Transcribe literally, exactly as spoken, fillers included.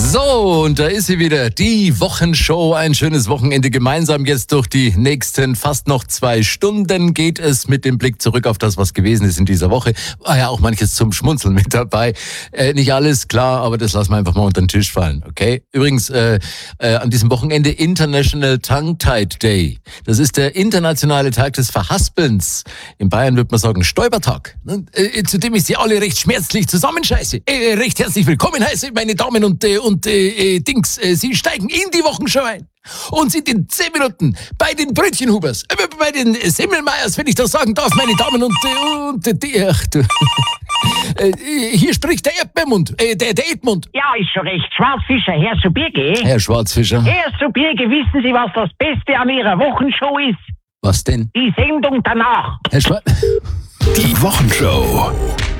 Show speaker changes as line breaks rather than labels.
So, und da ist sie wieder, die Wochenshow. Ein schönes Wochenende gemeinsam. Jetzt durch die nächsten fast noch zwei Stunden geht es mit dem Blick zurück auf das, was gewesen ist in dieser Woche. War ja auch manches zum Schmunzeln mit dabei. Äh, nicht alles, klar, aber das lassen wir einfach mal unter den Tisch fallen, okay? Übrigens, äh, äh, an diesem Wochenende International Tongue-Tied Day. Das ist der internationale Tag des Verhaspelns. In Bayern würde man sagen Stäubertag, ne? äh, zu dem ich Sie alle recht schmerzlich zusammenscheiße. Äh, recht herzlich willkommen heiße, meine Damen und äh, und äh, äh, Dings, äh, Sie steigen in die Wochenshow ein und sind in zehn Minuten bei den Brötchenhubers, äh, bei den Semmelmeyers, wenn ich das sagen darf, meine Damen und äh, und äh, die, ach du. äh, hier spricht der Erdbeermund, äh, der, der Edmund.
Ja, ist schon recht. Schwarzfischer, Herr Subirge.
Herr Schwarzfischer.
Herr Subirge, wissen Sie, was das Beste an Ihrer Wochenshow ist?
Was denn?
Die Sendung danach.
Herr Schwarz.
Die Wochenshow.